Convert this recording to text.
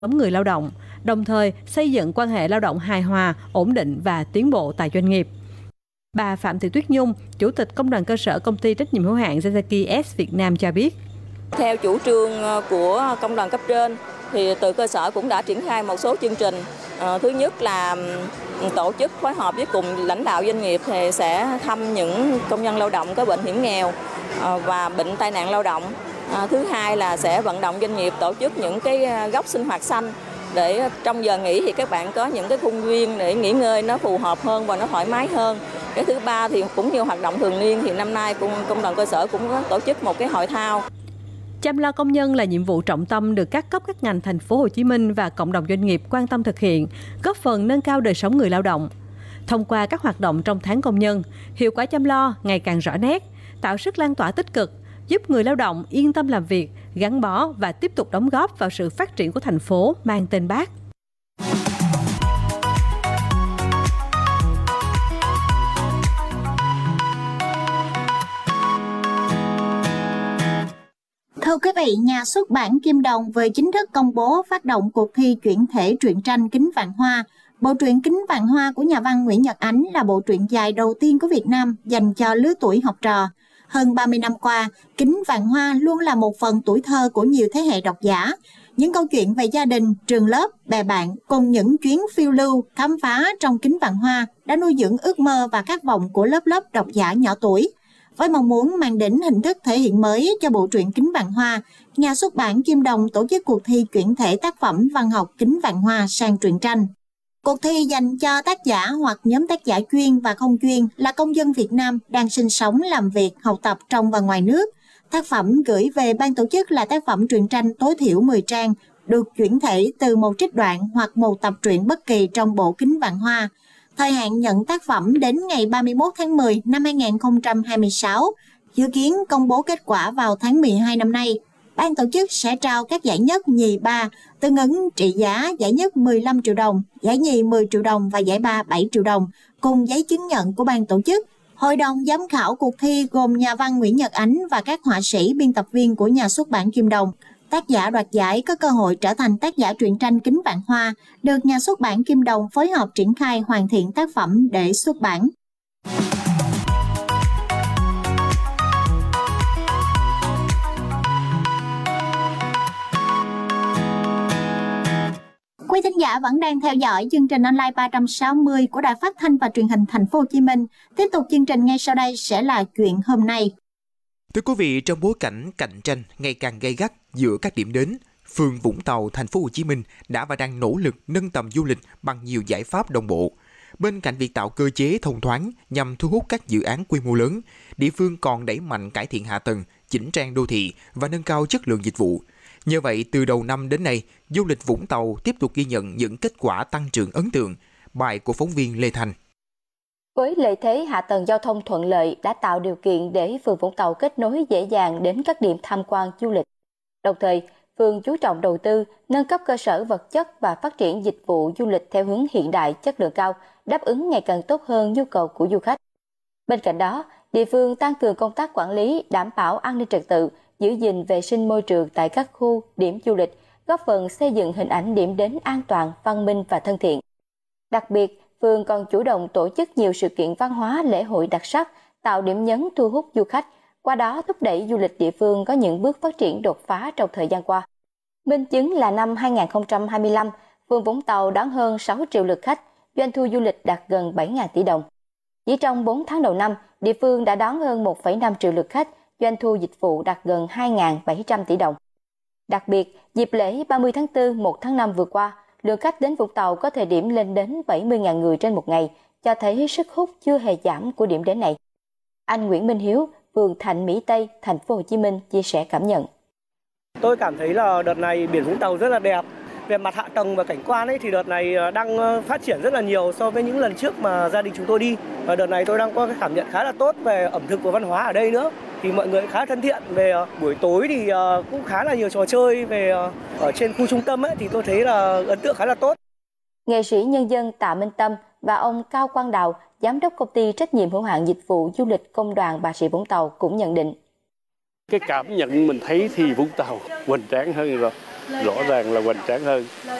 sống người lao động, đồng thời xây dựng quan hệ lao động hài hòa, ổn định và tiến bộ tại doanh nghiệp. Bà Phạm Thị Tuyết Nhung, Chủ tịch Công đoàn cơ sở Công ty trách nhiệm hữu hạn Yazaki S Việt Nam cho biết. Theo chủ trương của công đoàn cấp trên, thì từ cơ sở cũng đã triển khai một số chương trình. Thứ nhất là tổ chức phối hợp với cùng lãnh đạo doanh nghiệp thì sẽ thăm những công nhân lao động có bệnh hiểm nghèo và bệnh tai nạn lao động. Thứ hai là sẽ vận động doanh nghiệp tổ chức những cái góc sinh hoạt xanh để trong giờ nghỉ thì các bạn có những cái khuôn viên để nghỉ ngơi nó phù hợp hơn và nó thoải mái hơn. Cái thứ ba thì cũng như hoạt động thường niên thì năm nay công đoàn cơ sở cũng có tổ chức một cái hội thao. Chăm lo công nhân là nhiệm vụ trọng tâm được các cấp các ngành thành phố Hồ Chí Minh và cộng đồng doanh nghiệp quan tâm thực hiện, góp phần nâng cao đời sống người lao động. Thông qua các hoạt động trong tháng công nhân, hiệu quả chăm lo ngày càng rõ nét, tạo sức lan tỏa tích cực, giúp người lao động yên tâm làm việc, gắn bó và tiếp tục đóng góp vào sự phát triển của thành phố mang tên Bác. Thưa quý vị, nhà xuất bản Kim Đồng vừa chính thức công bố phát động cuộc thi chuyển thể truyện tranh Kính Vạn Hoa. Bộ truyện Kính Vạn Hoa của nhà văn Nguyễn Nhật Ánh là bộ truyện dài đầu tiên của Việt Nam dành cho lứa tuổi học trò. Hơn 30 năm qua, Kính Vạn Hoa luôn là một phần tuổi thơ của nhiều thế hệ độc giả. Những câu chuyện về gia đình, trường lớp, bè bạn cùng những chuyến phiêu lưu, khám phá trong Kính Vạn Hoa đã nuôi dưỡng ước mơ và khát vọng của lớp độc giả nhỏ tuổi. Với mong muốn mang đến hình thức thể hiện mới cho bộ truyện Kính Vạn Hoa, nhà xuất bản Kim Đồng tổ chức cuộc thi chuyển thể tác phẩm văn học Kính Vạn Hoa sang truyện tranh. Cuộc thi dành cho tác giả hoặc nhóm tác giả chuyên và không chuyên là công dân Việt Nam đang sinh sống, làm việc, học tập trong và ngoài nước. Tác phẩm gửi về ban tổ chức là tác phẩm truyện tranh tối thiểu 10 trang, được chuyển thể từ một trích đoạn hoặc một tập truyện bất kỳ trong bộ Kính Vạn Hoa. Thời hạn nhận tác phẩm đến ngày 31 tháng 10 năm 2026, dự kiến công bố kết quả vào tháng 12 năm nay. Ban tổ chức sẽ trao các giải nhất, nhì, ba, tương ứng trị giá giải nhất 15 triệu đồng, giải nhì 10 triệu đồng và giải ba 7 triệu đồng, cùng giấy chứng nhận của ban tổ chức. Hội đồng giám khảo cuộc thi gồm nhà văn Nguyễn Nhật Ánh và các họa sĩ, biên tập viên của nhà xuất bản Kim Đồng. Tác giả đoạt giải có cơ hội trở thành tác giả truyện tranh Kính Vạn Hoa, được nhà xuất bản Kim Đồng phối hợp triển khai hoàn thiện tác phẩm để xuất bản. Quý thính giả vẫn đang theo dõi chương trình online 360 của Đài Phát thanh và Truyền hình Thành phố Hồ Chí Minh. Tiếp tục chương trình ngay sau đây sẽ là chuyện hôm nay. Thưa quý vị, trong bối cảnh cạnh tranh ngày càng gay gắt giữa các điểm đến, phường Vũng Tàu, Thành phố Hồ Chí Minh đã và đang nỗ lực nâng tầm du lịch bằng nhiều giải pháp đồng bộ. Bên cạnh việc tạo cơ chế thông thoáng nhằm thu hút các dự án quy mô lớn, địa phương còn đẩy mạnh cải thiện hạ tầng, chỉnh trang đô thị và nâng cao chất lượng dịch vụ. Nhờ vậy, từ đầu năm đến nay, du lịch Vũng Tàu tiếp tục ghi nhận những kết quả tăng trưởng ấn tượng. Bài của phóng viên Lê Thành. Với lợi thế hạ tầng giao thông thuận lợi đã tạo điều kiện để phường Vũng Tàu kết nối dễ dàng đến các điểm tham quan du lịch. Đồng thời, phường chú trọng đầu tư, nâng cấp cơ sở vật chất và phát triển dịch vụ du lịch theo hướng hiện đại, chất lượng cao, đáp ứng ngày càng tốt hơn nhu cầu của du khách. Bên cạnh đó, địa phương tăng cường công tác quản lý, đảm bảo an ninh trật tự, giữ gìn vệ sinh môi trường tại các khu, điểm du lịch, góp phần xây dựng hình ảnh điểm đến an toàn, văn minh và thân thiện. Đặc biệt, phường còn chủ động tổ chức nhiều sự kiện văn hóa, lễ hội đặc sắc, tạo điểm nhấn thu hút du khách, qua đó thúc đẩy du lịch địa phương có những bước phát triển đột phá trong thời gian qua. Minh chứng là năm 2025, phường Vũng Tàu đón hơn 6 triệu lượt khách, doanh thu du lịch đạt gần 7.000 tỷ đồng. Chỉ trong 4 tháng đầu năm, địa phương đã đón hơn 1,5 triệu lượt khách, doanh thu dịch vụ đạt gần 2.700 tỷ đồng. Đặc biệt, dịp lễ 30 tháng 4, 1 tháng 5 vừa qua, lượng khách đến Vũng Tàu có thời điểm lên đến 70.000 người trên một ngày, cho thấy sức hút chưa hề giảm của điểm đến này. Anh Nguyễn Minh Hiếu, phường Thạnh Mỹ Tây, Thành phố Hồ Chí Minh chia sẻ cảm nhận. Tôi cảm thấy là đợt này biển Vũng Tàu rất là đẹp. Về mặt hạ tầng và cảnh quan ấy thì đợt này đang phát triển rất là nhiều so với những lần trước mà gia đình chúng tôi đi. Và đợt này tôi đang có cái cảm nhận khá là tốt về ẩm thực và văn hóa ở đây nữa. Thì mọi người khá thân thiện. Về buổi tối thì cũng khá là nhiều trò chơi về ở trên khu trung tâm ấy thì tôi thấy là ấn tượng khá là tốt. Nghệ sĩ nhân dân Tạ Minh Tâm và ông Cao Quang Đào, giám đốc công ty trách nhiệm hữu hạn dịch vụ du lịch Công đoàn Bà Rịa Vũng Tàu cũng nhận định. Cái cảm nhận mình thấy thì Vũng Tàu hoành tráng hơn rồi. rõ ràng là hoành tráng hơn.